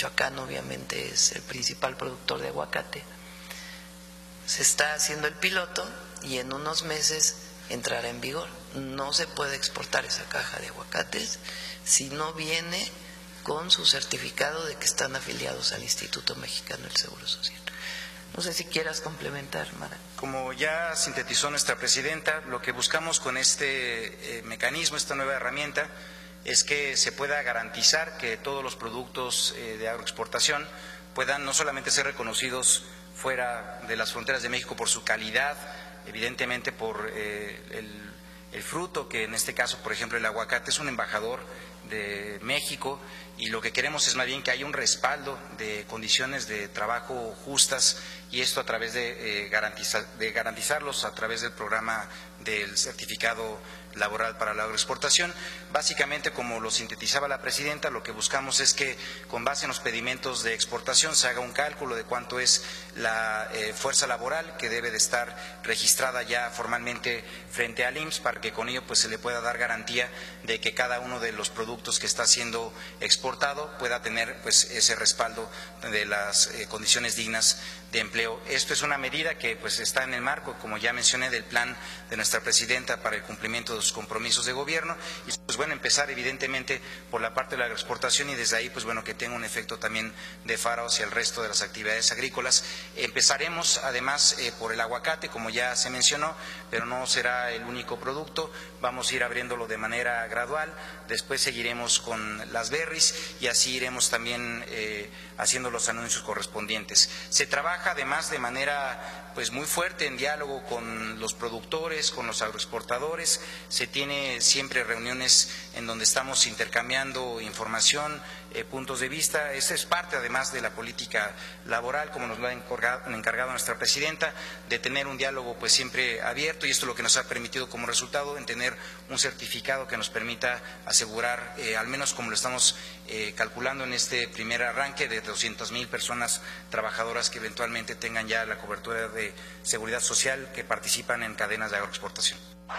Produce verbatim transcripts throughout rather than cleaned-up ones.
Michoacán obviamente es el principal productor de aguacate. Se está haciendo el piloto y en unos meses entrará en vigor. No se puede exportar esa caja de aguacates si no viene con su certificado de que están afiliados al Instituto Mexicano del Seguro Social. No sé si quieras complementar, Mara. Como ya sintetizó nuestra presidenta, lo que buscamos con este eh, mecanismo, esta nueva herramienta, es que se pueda garantizar que todos los productos eh, de agroexportación puedan no solamente ser reconocidos fuera de las fronteras de México por su calidad, evidentemente por eh, el, el fruto, que en este caso, por ejemplo, el aguacate es un embajador de México, y lo que queremos es más bien que haya un respaldo de condiciones de trabajo justas, y esto a través de, eh, garantizar, de garantizarlos a través del programa del certificado laboral para la agroexportación. Básicamente, como lo sintetizaba la presidenta, lo que buscamos es que con base en los pedimentos de exportación se haga un cálculo de cuánto es la eh, fuerza laboral que debe de estar registrada ya formalmente frente al I M S S, para que con ello pues se le pueda dar garantía de que cada uno de los productos que está siendo exportado pueda tener pues ese respaldo de las eh, condiciones dignas de empleo. Esto es una medida que pues está en el marco, como ya mencioné, del plan de nuestra presidenta para el cumplimiento de sus compromisos de gobierno, y pues bueno, empezar evidentemente por la parte de la agroexportación, y desde ahí pues bueno, que tenga un efecto también de faro hacia el resto de las actividades agrícolas. Empezaremos además eh, por el aguacate, como ya se mencionó, pero no será el único producto, vamos a ir abriéndolo de manera gradual, después seguiremos con las berries y así iremos también eh, haciendo los anuncios correspondientes. Se trabaja además de manera pues muy fuerte en diálogo con los productores, con los agroexportadores. Se tiene siempre reuniones en donde estamos intercambiando información, eh, puntos de vista. Esta es parte además de la política laboral, como nos lo ha encargado, encargado nuestra presidenta, de tener un diálogo pues siempre abierto, y esto es lo que nos ha permitido como resultado en tener un certificado que nos permita asegurar, eh, al menos como lo estamos eh, calculando en este primer arranque, de doscientas mil personas trabajadoras que eventualmente tengan ya la cobertura de seguridad social, que participan en cadenas de agroexportación.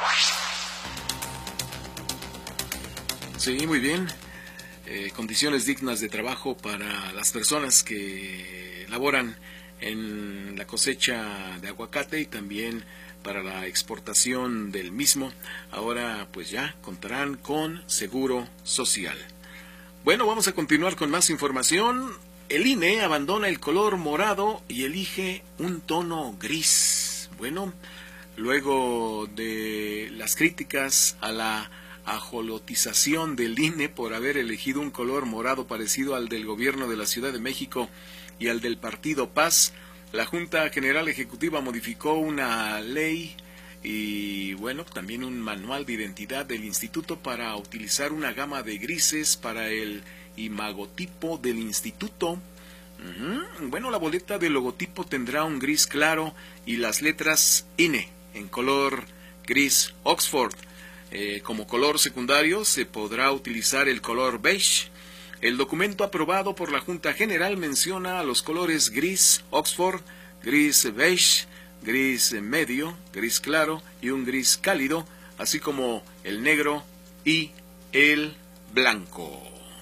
Sí, muy bien. Eh, condiciones dignas de trabajo para las personas que laboran en la cosecha de aguacate y también para la exportación del mismo. Ahora pues ya contarán con seguro social. Bueno, vamos a continuar con más información. El I N E abandona el color morado y elige un tono gris. Bueno, luego de las críticas a la ajolotización del I N E por haber elegido un color morado parecido al del gobierno de la Ciudad de México y al del partido Paz, la Junta General Ejecutiva modificó una ley y, bueno, también un manual de identidad del instituto para utilizar una gama de grises para el imagotipo del instituto. Uh-huh. Bueno, la boleta del logotipo tendrá un gris claro y las letras I N E en color gris Oxford. Eh, como color secundario se podrá utilizar el color beige. El documento aprobado por la Junta General menciona los colores gris Oxford, gris beige, gris medio, gris claro y un gris cálido, así como el negro y el blanco.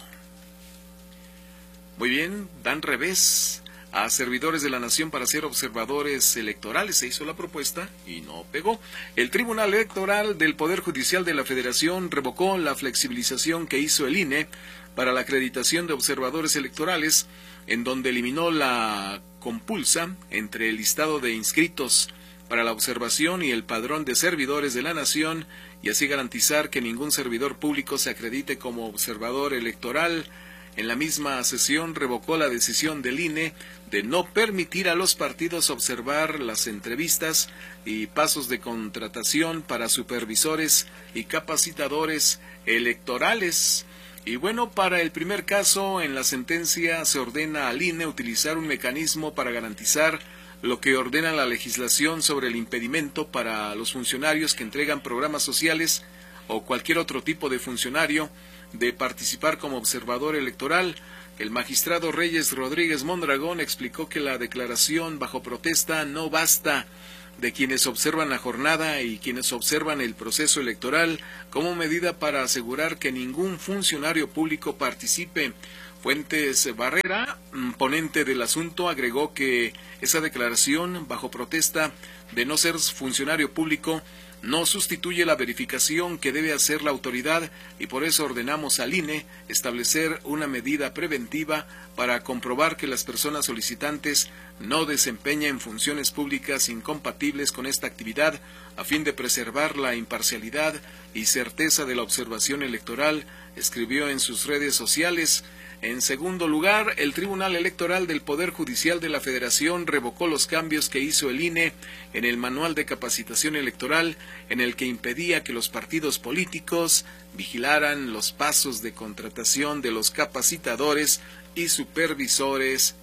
Muy bien, dan revés a servidores de la Nación para ser observadores electorales. Se hizo la propuesta y no pegó. El Tribunal Electoral del Poder Judicial de la Federación revocó la flexibilización que hizo el I N E para la acreditación de observadores electorales, en donde eliminó la compulsa entre el listado de inscritos para la observación y el padrón de servidores de la Nación, y así garantizar que ningún servidor público se acredite como observador electoral. En la misma sesión revocó la decisión del I N E de no permitir a los partidos observar las entrevistas y pasos de contratación para supervisores y capacitadores electorales. Y bueno, para el primer caso, en la sentencia se ordena al I N E utilizar un mecanismo para garantizar lo que ordena la legislación sobre el impedimento para los funcionarios que entregan programas sociales o cualquier otro tipo de funcionario de participar como observador electoral. El magistrado Reyes Rodríguez Mondragón explicó que la declaración bajo protesta no basta de quienes observan la jornada y quienes observan el proceso electoral como medida para asegurar que ningún funcionario público participe Fuentes Barrera, ponente del asunto, agregó que esa declaración, bajo protesta de no ser funcionario público, no sustituye la verificación que debe hacer la autoridad y por eso ordenamos al I N E establecer una medida preventiva para comprobar que las personas solicitantes no desempeñen funciones públicas incompatibles con esta actividad a fin de preservar la imparcialidad y certeza de la observación electoral, escribió en sus redes sociales. En segundo lugar, el Tribunal Electoral del Poder Judicial de la Federación revocó los cambios que hizo el I N E en el Manual de Capacitación Electoral, en el que impedía que los partidos políticos vigilaran los pasos de contratación de los capacitadores y supervisores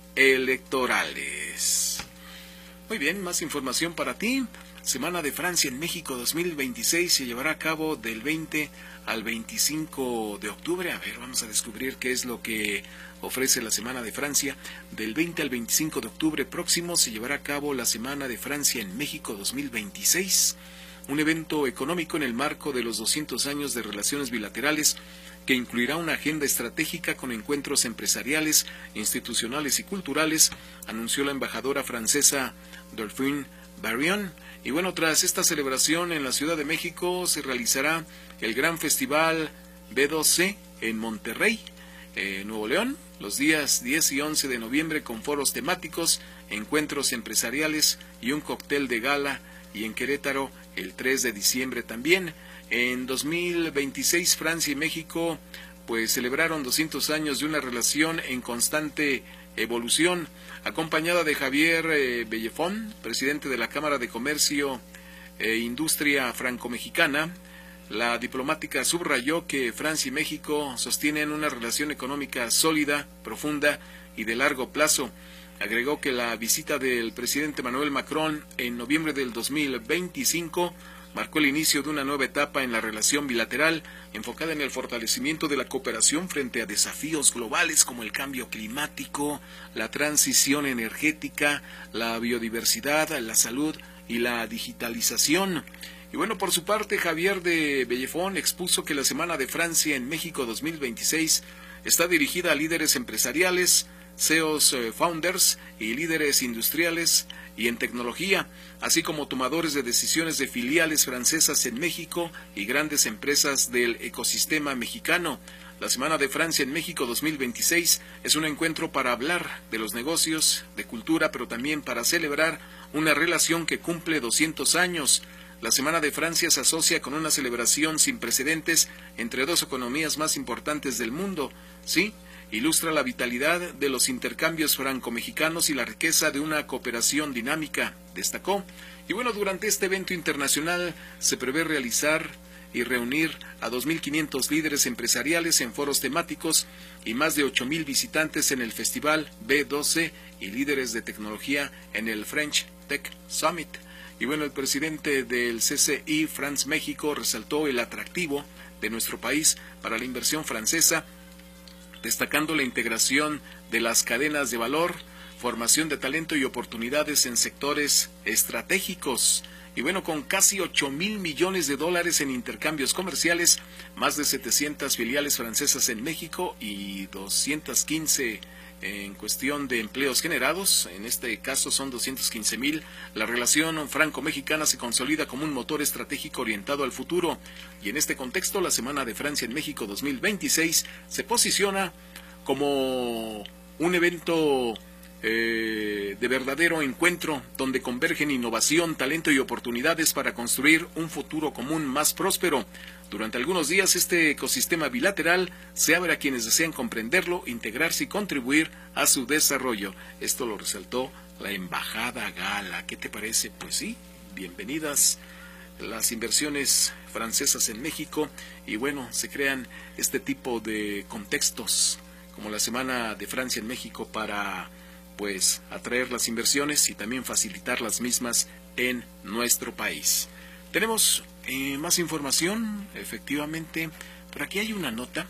electorales. Muy bien, más información para ti. Semana de Francia en México dos mil veintiséis se llevará a cabo del veinte al veinticinco de octubre. A ver, vamos a descubrir qué es lo que ofrece la Semana de Francia. Del veinte al veinticinco de octubre próximo se llevará a cabo la Semana de Francia en México dos mil veintiséis, un evento económico en el marco de los doscientos años de relaciones bilaterales que incluirá una agenda estratégica con encuentros empresariales, institucionales y culturales, anunció la embajadora francesa Delphine Barillon. Y bueno, tras esta celebración en la Ciudad de México se realizará el Gran Festival B dos C en Monterrey, eh, Nuevo León, los días diez y once de noviembre con foros temáticos, encuentros empresariales y un cóctel de gala, y en Querétaro el tres de diciembre también. En dos mil veintiséis Francia y México pues celebraron doscientos años de una relación en constante evolución, acompañada de Javier eh, Bellefón, presidente de la Cámara de Comercio e Industria Franco-Mexicana. La diplomática subrayó que Francia y México sostienen una relación económica sólida, profunda y de largo plazo. Agregó que la visita del presidente Emmanuel Macron en noviembre del dos mil veinticinco marcó el inicio de una nueva etapa en la relación bilateral, enfocada en el fortalecimiento de la cooperación frente a desafíos globales como el cambio climático, la transición energética, la biodiversidad, la salud y la digitalización. Y bueno, por su parte, Javier de Bellefón expuso que la Semana de Francia en México dos mil veintiséis está dirigida a líderes empresariales, C E Os, eh, founders y líderes industriales y en tecnología, así como tomadores de decisiones de filiales francesas en México y grandes empresas del ecosistema mexicano. La Semana de Francia en México dos mil veintiséis es un encuentro para hablar de los negocios, de cultura, pero también para celebrar una relación que cumple doscientos años. La Semana de Francia se asocia con una celebración sin precedentes entre dos economías más importantes del mundo, ¿sí? Ilustra la vitalidad de los intercambios franco-mexicanos y la riqueza de una cooperación dinámica, destacó. Y bueno, durante este evento internacional se prevé realizar y reunir a dos mil quinientos líderes empresariales en foros temáticos y más de ocho mil visitantes en el Festival B dos C y líderes de tecnología en el French Tech Summit. Y bueno, el presidente del C C I France México resaltó el atractivo de nuestro país para la inversión francesa, destacando la integración de las cadenas de valor, formación de talento y oportunidades en sectores estratégicos. Y bueno, con casi ocho mil millones de dólares en intercambios comerciales, más de setecientas filiales francesas en México y doscientos quince en cuestión de empleos generados, en este caso son doscientos quince mil, la relación franco-mexicana se consolida como un motor estratégico orientado al futuro, y en este contexto la Semana de Francia en México dos mil veintiséis se posiciona como un evento eh, de verdadero encuentro donde convergen innovación, talento y oportunidades para construir un futuro común más próspero. Durante algunos días este ecosistema bilateral se abre a quienes desean comprenderlo, integrarse y contribuir a su desarrollo. Esto lo resaltó la Embajada Gala. ¿Qué te parece? Pues sí, bienvenidas las inversiones francesas en México y bueno, se crean este tipo de contextos como la Semana de Francia en México para pues atraer las inversiones y también facilitar las mismas en nuestro país. Tenemos eh, más información, efectivamente, por aquí hay una nota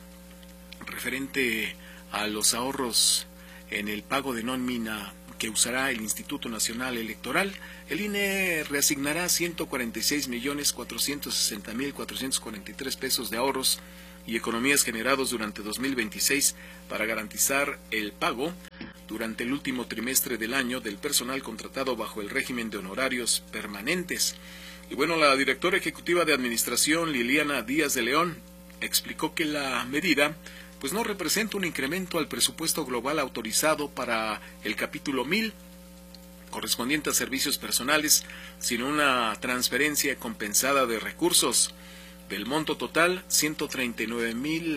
referente a los ahorros en el pago de nómina que usará el Instituto Nacional Electoral. El I N E reasignará ciento cuarenta y seis millones cuatrocientos sesenta mil cuatrocientos cuarenta y tres pesos de ahorros y economías generados durante dos mil veintiséis para garantizar el pago durante el último trimestre del año del personal contratado bajo el régimen de honorarios permanentes. Y bueno, la directora ejecutiva de Administración, Liliana Díaz de León, explicó que la medida pues no representa un incremento al presupuesto global autorizado para el capítulo mil, correspondiente a servicios personales, sino una transferencia compensada de recursos. Del monto total, ciento treinta y nueve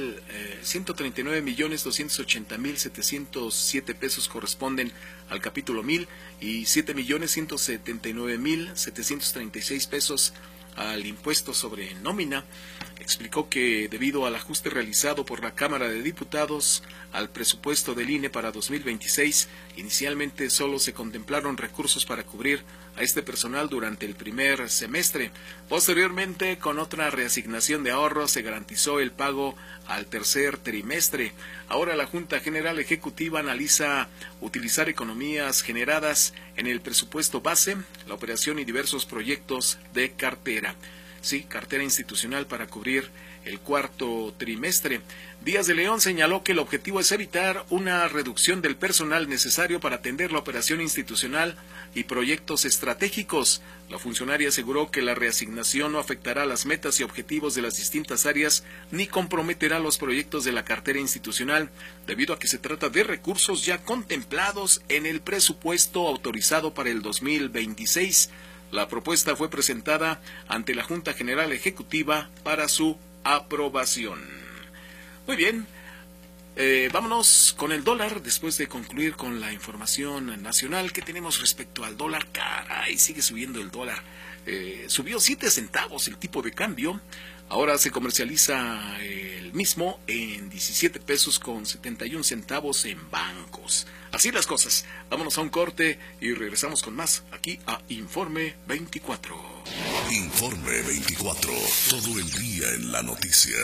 millones doscientos ochenta mil setecientos siete pesos corresponden al capítulo mil y siete millones ciento setenta y nueve mil setecientos treinta y seis pesos al impuesto sobre nómina. Explicó que debido al ajuste realizado por la Cámara de Diputados al presupuesto del I N E para dos mil veintiséis, inicialmente solo se contemplaron recursos para cubrir a este personal durante el primer semestre. Posteriormente, con otra reasignación de ahorros, se garantizó el pago al tercer trimestre. Ahora la Junta General Ejecutiva analiza utilizar economías generadas en el presupuesto base, la operación y diversos proyectos de cartera. Sí, cartera institucional para cubrir el cuarto trimestre. Díaz de León señaló que el objetivo es evitar una reducción del personal necesario para atender la operación institucional y proyectos estratégicos. La funcionaria aseguró que la reasignación no afectará las metas y objetivos de las distintas áreas ni comprometerá los proyectos de la cartera institucional, debido a que se trata de recursos ya contemplados en el presupuesto autorizado para el dos mil veintiséis. La propuesta fue presentada ante la Junta General Ejecutiva para su aprobación. Muy bien, eh, vámonos con el dólar después de concluir con la información nacional que tenemos respecto al dólar. Caray, sigue subiendo el dólar. Eh, subió siete centavos el tipo de cambio. Ahora se comercializa el mismo en diecisiete pesos con setenta y un centavos en bancos. Así las cosas. Vámonos a un corte y regresamos con más aquí a Informe veinticuatro. Informe veinticuatro. Todo el día en la noticia.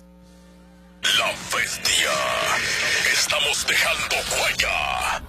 La bestia. Estamos dejando huella.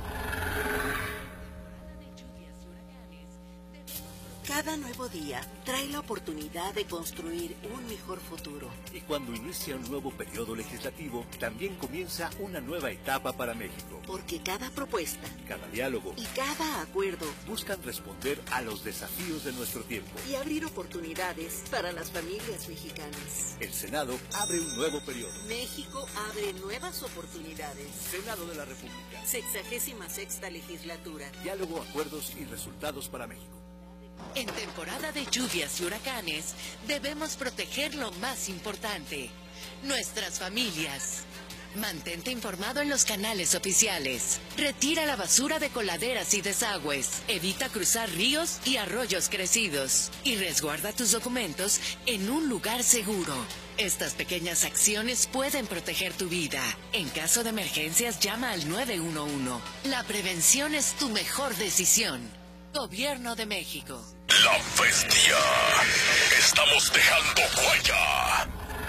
Cada nuevo día trae la oportunidad de construir un mejor futuro. Y cuando inicia un nuevo periodo legislativo, también comienza una nueva etapa para México. Porque cada propuesta, cada diálogo y cada acuerdo buscan responder a los desafíos de nuestro tiempo y abrir oportunidades para las familias mexicanas. El Senado abre un nuevo periodo. México abre nuevas oportunidades. Senado de la República. Sexagésima sexta legislatura. Diálogo, acuerdos y resultados para México. En temporada de lluvias y huracanes, debemos proteger lo más importante, nuestras familias. Mantente informado en los canales oficiales. Retira la basura de coladeras y desagües. Evita cruzar ríos y arroyos crecidos. Y resguarda tus documentos en un lugar seguro. Estas pequeñas acciones pueden proteger tu vida. En caso de emergencias, llama al nueve uno uno. La prevención es tu mejor decisión. Gobierno de México. La bestia. Estamos dejando huella.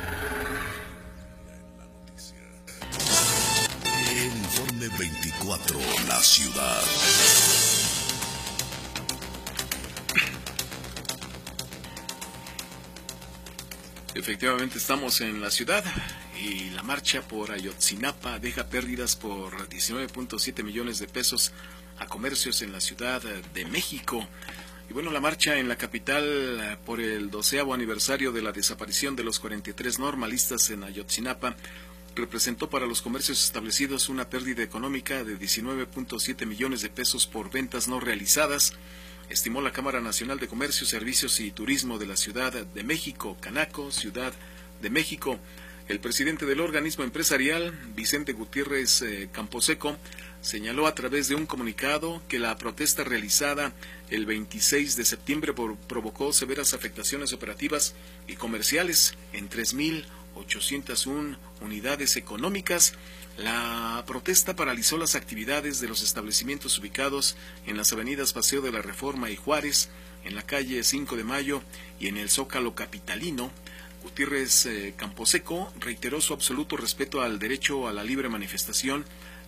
Informe veinticuatro, la ciudad. Efectivamente estamos en la ciudad y la marcha por Ayotzinapa deja pérdidas por diecinueve punto siete millones de pesos a comercios en la Ciudad de México. Y bueno, la marcha en la capital por el doceavo aniversario de la desaparición de los cuarenta y tres normalistas en Ayotzinapa representó para los comercios establecidos una pérdida económica de diecinueve punto siete millones de pesos por ventas no realizadas, estimó la Cámara Nacional de Comercio, Servicios y Turismo de la Ciudad de México, Canaco, Ciudad de México. El presidente del organismo empresarial, Vicente Gutiérrez eh, Camposeco, señaló a través de un comunicado que la protesta realizada el veintiséis de septiembre por, provocó severas afectaciones operativas y comerciales en tres mil ochocientas una unidades económicas. La protesta paralizó las actividades de los establecimientos ubicados en las avenidas Paseo de la Reforma y Juárez, en la calle cinco de Mayo y en el Zócalo capitalino. Gutiérrez eh, Camposeco reiteró su absoluto respeto al derecho a la libre manifestación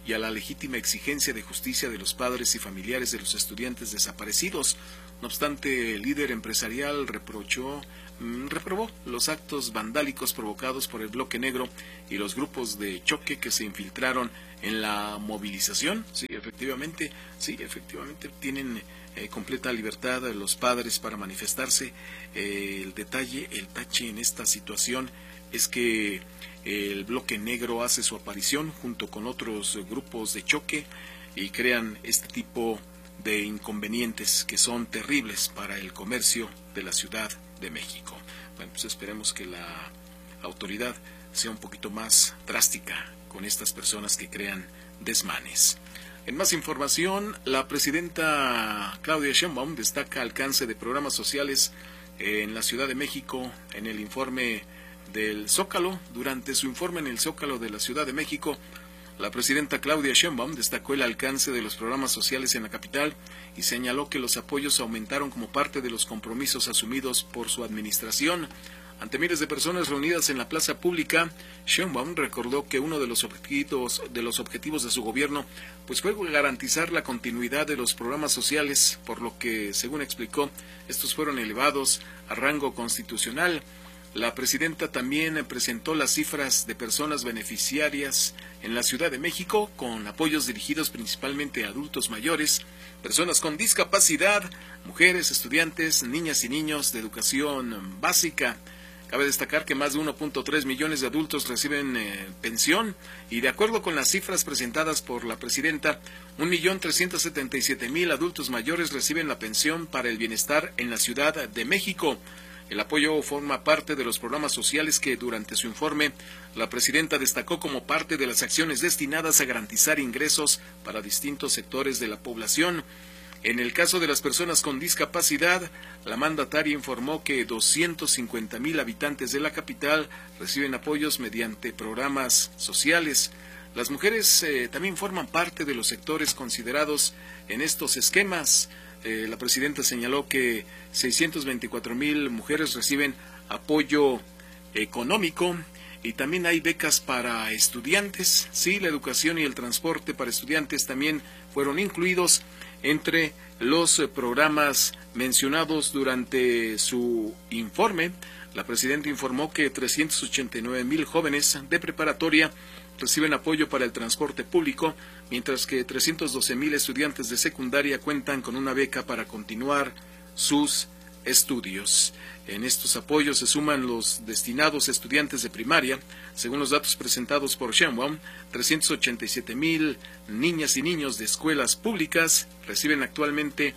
y a la legítima exigencia de justicia de los padres y familiares de los estudiantes desaparecidos. No obstante, el líder empresarial reprochó, mmm, reprobó los actos vandálicos provocados por el Bloque Negro y los grupos de choque que se infiltraron en la movilización. Sí, efectivamente, sí, efectivamente tienen eh, completa libertad los padres para manifestarse. Eh, el detalle, el tache en esta situación es que el Bloque Negro hace su aparición junto con otros grupos de choque y crean este tipo de inconvenientes que son terribles para el comercio de la Ciudad de México. Bueno, pues esperemos que la autoridad sea un poquito más drástica con estas personas que crean desmanes. En más información, la presidenta Claudia Sheinbaum destaca alcance de programas sociales en la Ciudad de México en el informe del Zócalo. Durante su informe en el Zócalo de la Ciudad de México, la presidenta Claudia Sheinbaum destacó el alcance de los programas sociales en la capital y señaló que los apoyos aumentaron como parte de los compromisos asumidos por su administración. Ante miles de personas reunidas en la plaza pública, Sheinbaum recordó que uno de los objetivos de los objetivos de su gobierno pues fue garantizar la continuidad de los programas sociales, por lo que, según explicó, estos fueron elevados a rango constitucional. La presidenta también presentó las cifras de personas beneficiarias en la Ciudad de México, con apoyos dirigidos principalmente a adultos mayores, personas con discapacidad, mujeres, estudiantes, niñas y niños de educación básica. Cabe destacar que más de uno punto tres millones de adultos reciben eh, pensión y, de acuerdo con las cifras presentadas por la presidenta, un millón trescientos setenta y siete mil adultos mayores reciben la pensión para el bienestar en la Ciudad de México. El apoyo forma parte de los programas sociales que, durante su informe, la presidenta destacó como parte de las acciones destinadas a garantizar ingresos para distintos sectores de la población. En el caso de las personas con discapacidad, la mandataria informó que doscientos cincuenta mil habitantes de la capital reciben apoyos mediante programas sociales. Las mujeres eh, también forman parte de los sectores considerados en estos esquemas. Eh, la presidenta señaló que seiscientos veinticuatro mil mujeres reciben apoyo económico y también hay becas para estudiantes. Sí, la educación y el transporte para estudiantes también fueron incluidos entre los programas mencionados durante su informe. La presidenta informó que trescientos ochenta y nueve mil jóvenes de preparatoria reciben apoyo para el transporte público, mientras que trescientos doce mil estudiantes de secundaria cuentan con una beca para continuar sus estudios. En estos apoyos se suman los destinados a estudiantes de primaria. Según los datos presentados por Sheinbaum, trescientos ochenta y siete mil niñas y niños de escuelas públicas reciben actualmente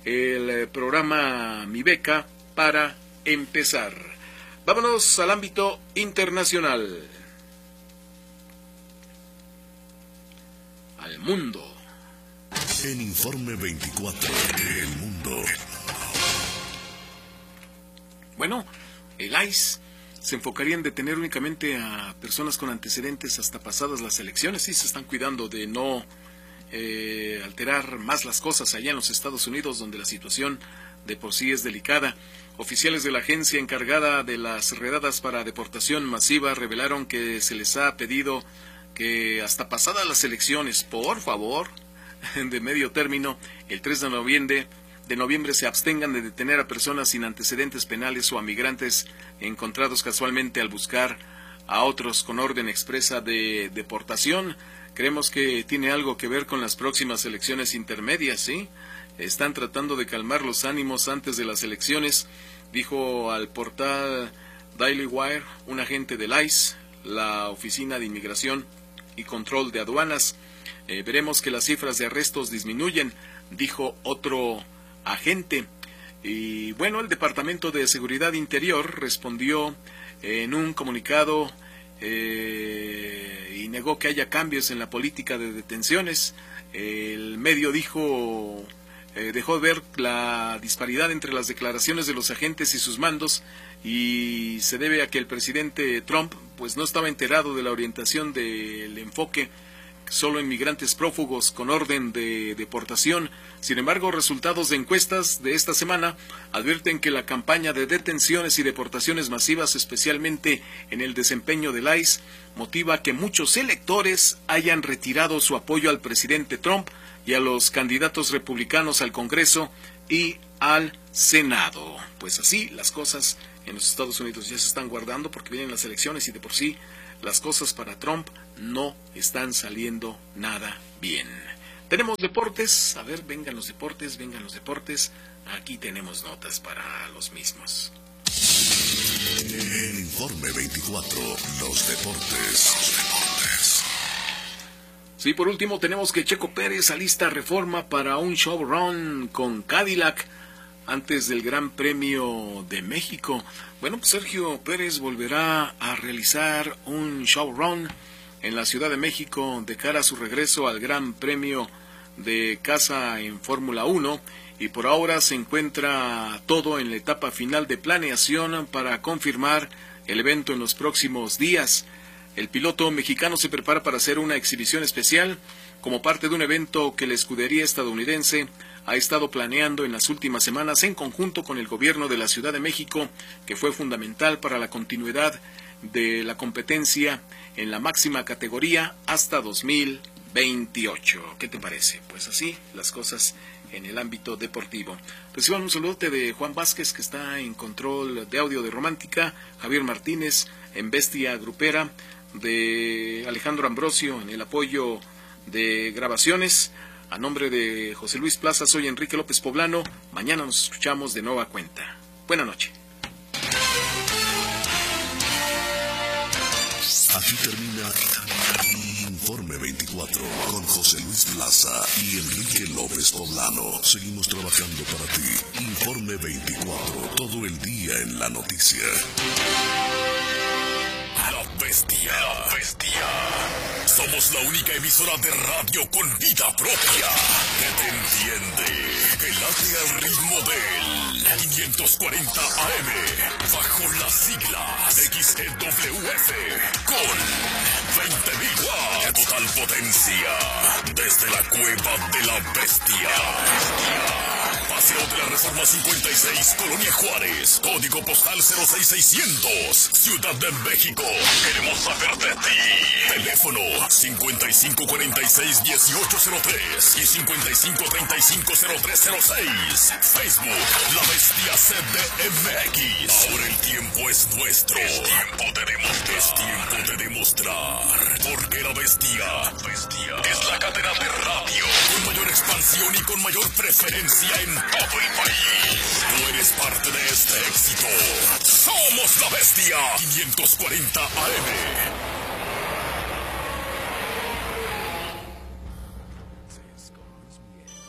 el programa Mi Beca para empezar. Vámonos al ámbito internacional. Al mundo. En Informe veinticuatro, el mundo. Bueno, el I C E se enfocaría en detener únicamente a personas con antecedentes hasta pasadas las elecciones y se están cuidando de no eh, alterar más las cosas allá en los Estados Unidos, donde la situación de por sí es delicada. Oficiales de la agencia encargada de las redadas para deportación masiva revelaron que se les ha pedido que hasta pasadas las elecciones, por favor, de medio término, el tres de noviembre, de noviembre se abstengan de detener a personas sin antecedentes penales o a migrantes encontrados casualmente al buscar a otros con orden expresa de deportación. Creemos que tiene algo que ver con las próximas elecciones intermedias, ¿sí? Están tratando de calmar los ánimos antes de las elecciones, dijo al portal Daily Wire un agente del I C E, la Oficina de Inmigración y Control de Aduanas. Eh, veremos que las cifras de arrestos disminuyen, dijo otro agente. Y bueno, el Departamento de Seguridad Interior respondió en un comunicado eh, y negó que haya cambios en la política de detenciones. El medio dijo, eh, dejó ver la disparidad entre las declaraciones de los agentes y sus mandos, y se debe a que el presidente Trump pues no estaba enterado de la orientación del enfoque solo en migrantes prófugos con orden de deportación. Sin embargo, resultados de encuestas de esta semana advierten que la campaña de detenciones y deportaciones masivas, especialmente en el desempeño del I C E, motiva que muchos electores hayan retirado su apoyo al presidente Trump y a los candidatos republicanos al Congreso y al Senado. Pues así las cosas en los Estados Unidos ya se están guardando porque vienen las elecciones y de por sí las cosas para Trump no están saliendo nada bien. Tenemos deportes, a ver, vengan los deportes, vengan los deportes, aquí tenemos notas para los mismos. En Informe veinticuatro, los deportes. Los deportes. Sí, por último tenemos que Checo Pérez alista reforma para un showrun con Cadillac antes del Gran Premio de México. Bueno, pues Sergio Pérez volverá a realizar un showrun en la Ciudad de México de cara a su regreso al Gran Premio de casa en Fórmula uno, y por ahora se encuentra todo en la etapa final de planeación para confirmar el evento en los próximos días. El piloto mexicano se prepara para hacer una exhibición especial como parte de un evento que la escudería estadounidense ha estado planeando en las últimas semanas en conjunto con el gobierno de la Ciudad de México, que fue fundamental para la continuidad de la competencia en la máxima categoría hasta dos mil veintiocho. ¿Qué te parece? Pues así las cosas en el ámbito deportivo. Reciban un saludote de Juan Vázquez, que está en control de audio de Romántica, Javier Martínez en Bestia Grupera, de Alejandro Ambrosio en el apoyo de grabaciones. A nombre de José Luis Plaza, soy Enrique López Poblano. Mañana nos escuchamos de nueva cuenta. Buenas noches. Aquí termina Informe veinticuatro con José Luis Plaza y Enrique López Poblano. Seguimos trabajando para ti. Informe veinticuatro, todo el día en la noticia. La bestia, la bestia. Somos la única emisora de radio con vida propia que te entiende, que late al ritmo del quinientos cuarenta A M, bajo las siglas X E W F, con veinte mil watts de total potencia, desde la cueva de la bestia. Paseo de la Reforma cincuenta y seis, Colonia Juárez, código postal cero seis seiscientos, Ciudad de México. Queremos saber de ti. Teléfono cincuenta y cinco cuarenta y seis dieciocho cero tres y cincuenta y cinco treinta y cinco cero tres cero seis. Facebook, La Bestia C D M X. Ahora el tiempo es nuestro. Es tiempo de demostrar. Es tiempo de demostrar. Porque La Bestia, bestia es la cadena de radio con mayor expansión y con mayor preferencia en todo el país. Tú eres parte de este éxito. Somos La Bestia. quinientos cuarenta A M.